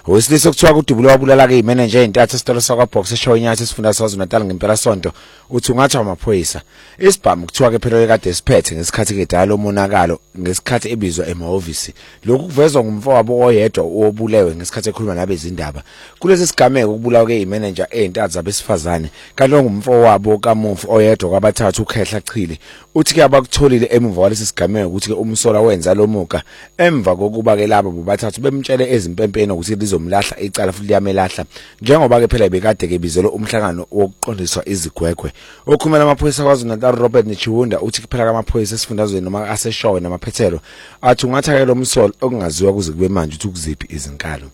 Wesilisa okuthiwa kuDubula wabulala ke imanager entathu esitolo sakwaBox eShowenyathi esifunda saZulu-Natal ngempela sonto uthi ungathi amaphoyisa isibhamu kuthiwa ke phela ekade siphethe ngesikhathi kedala umonakalo ngesikhathi ebizwa emahhovisi lokhu kuvezwa ngumfowabo oyedwa obulewe ngesikhathi ekhuluma nabezindaba kulesi sigameko ukubulawa ke imanager entathu zabesifazane kanti ngumfowabo kaMufu oyedwa kwabathathu uKhehla Chili uthi ke abakutholile emuva walesi sigameko ukuthi ke umsola wenza lo muka emva kokuba ke labo bobathathu bemtshele ezimpempeni ukuthi lizomlahla icala futhi liyamelahla njengoba ke phela bekade ke bizelwe umhlangano wokuqondiswa izigwegwe okhulumela amaphoyisa kwaZulu-Natal Robert Nchiwunda uthi kuphela kamaphoyisa esifundazweni noma aseshowe namaphethelo athi ungathakela umsolo okungaziwa kuze kube manje ukuthi ukuziphi izinkalo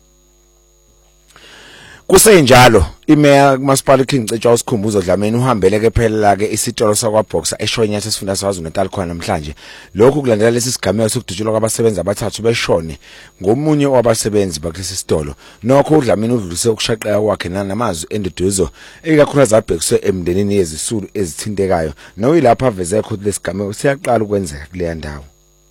kusenjalo imeya kumasipala King Cetshwa uSikhumbuzo Dlamini uhambele ke phela ke isitolo sakwaBoxer eShowenyathi esifunda saZulu-Natal khona namhlanje lokhu kulandela lesi sigameko sokudutshulwa kwabasebenzi abathathu beshone ngomunye wabasebenzi bakulesi sitolo nokho uDlamini udlulise ukushaqeka kwakhe namazwi enduduzo ikakhulukazi abhekiswe emndenini yezisulu ezithintekayo noyilapha aveze khona lesi sigameko siyaqala ukwenzeka kuleya ndawo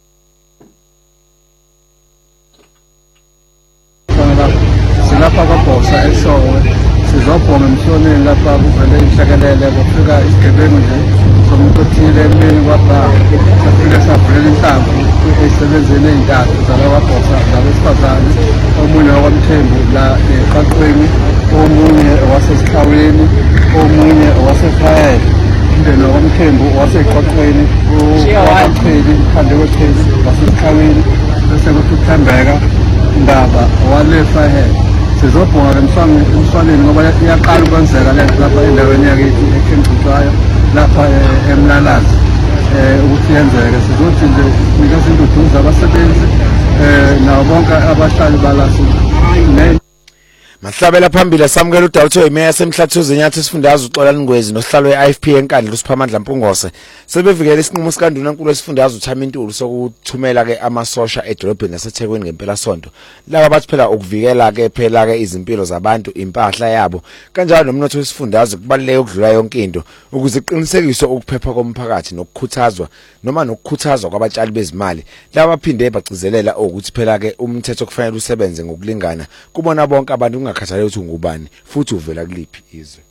lapha kwaBoxer eShowe sizobhonga emhloneni lapha kuvele inhlekelele kufika isigebengu nje somuqothile emini kwabha safika savulela inhlamvu esebenzeni ey'ntathu zala kwaBoxer zabesifazane omunye wakwamthembu la eqaqweni omunye owasesihlaweni omunye owasefayela umndeni wakwamthembu owaseqaqweni owaqheli phande kwekhesi wasesihlaweni bese kuthi uthembeka Ndaba owalefayela sizobhonga emswaneni ngoba iyaqala ukwenzeka lento lapha endaweni yakithi eKhengcutshwayo lapha eMlalazi ukuthi yenzeke sizothi nje sinikeza induduzo abasebenzi nabo bonke abahlali balasi Mahlabela phambili samukela uDawutho imeya yasemhlathuze enyathi esifundazwe uXolani Ngwezi nosihlalo weIFP enkandla uSiphamandla Mpungose sebevikela isinqumo sikaNdunankulu esifundazwe uThamintulu sokuthumela ke amasosha edolobheni laseThekwini ngempela sonto laba bathi phela ukuvikela ke phela ke izimpilo zabantu impahla yabo kanjalo nomnotho wesifundazwe kubaluleke ukudlula yonke into ukuze iqinisekiswe ukuphepha komphakathi nokukhuthazwa kwabatshali bezimali laba baphinde bagcizelela ukuthi phela ke umthetho kufanele usebenze ngokulingana kubona bonke abantu ungakhathalele ukuthi ungubani futhi uvela kuliphi izwe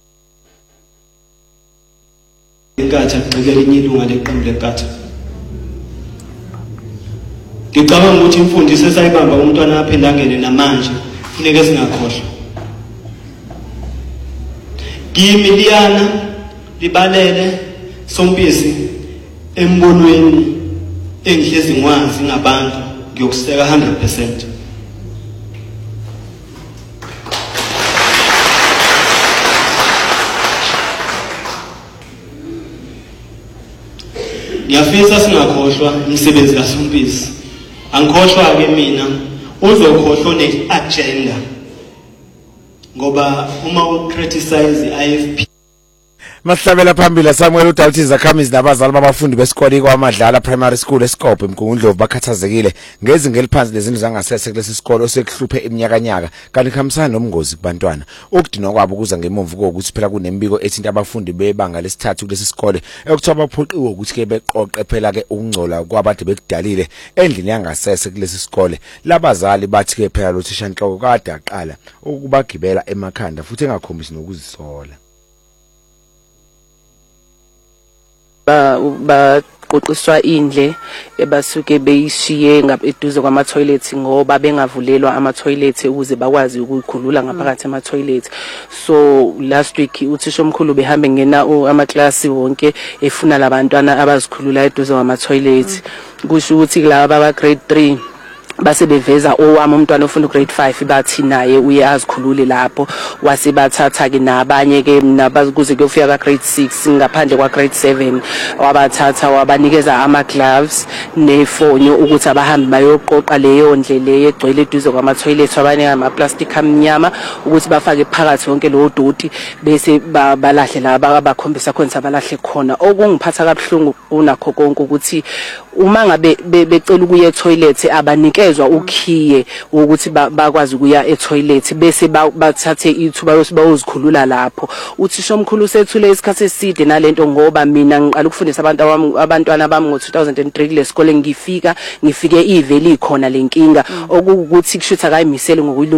inkatha ngicikele inye ilunga leqembu lenkatha ngicabanga ukuthi imfundiso esayibamba umntwana apha endangeni namanje funeka singakhohlwa kimi liyana libalele Sompisi embonweni engihlezi ngwazi ngabantu ngiyokuseka 100%. Ngiyafisa singakhohlwa umsebenzi kaSompisi. Angikhohlwa ke mina uzokhohlwa neagenda. Ngoba uma ucriticize iIFP Mahlabela phambili Samuel uDawuthi Zakhamizi nabazali babafundi besikole kwaMadlala Primary School eSkope eMgungundlovu bakhathazekile ngezinga eliphansi lezindlu zangasese kulesi sikole osekuhluphe iminyakanyaka kanti khamisana nomngozi kubantwana ukudinwa kwabo kuza ngemuva kokuthi phela kunembiko ethinta abafundi bebanga lesithathu kulesi sikole ekuthiwa baphoqiwe ukuthi ke beqoqe phela ke ukungcola kwabade bekudalile endlini yangasese kulesi sikole labazali bathi ke phela lo thisha nhloko kade aqala ukubagibela emakhanda futhi engakhombisi nokuzisola baqoqiswa indle ebasuke beyishiye eduze kwama toilets ngoba bengavulelwa ama toilets ukuze bakwazi ukukhulula ngaphakathi ama toilets. So last week uthisha omkhulu behambe ngena ama class wonke efuna labantwana abazikhulula eduze kwama toilets kusho ukuthi laba aba grade 3 base beveza owami umntwana ofunda grade 5 bathi naye uye azikhulule lapho wase bathatha ke nabanye ke nabakuze kuyofika ka grade 6 ngaphandle kwa grade 7 wabathatha wabanikeza ama gloves nefonyo ukuthi abahambe bayoqoqa leyo ndlele egcwele eduze kwama toilets abanye ama plastic amnyama ukuthi bafake phakathi wonke lo doti bese balahle laba abakhombisa khona abalahle khona okungiphatha kabuhlungu kunakho konke ukuthi uma ngabe becela ukuya etoilet abanikezwa ukhiye ukuthi bakwazi ukuya etoilet bese bathathe ithuba bayozikhulula lapho uthisha omkhulu sethule isikhathi eside nalento ngoba mina ngiqala ukufundisa abantwana bami ngo2003 kulesikole ngifike ivele ikhona lenkinga okukuthi kushutha kayimisele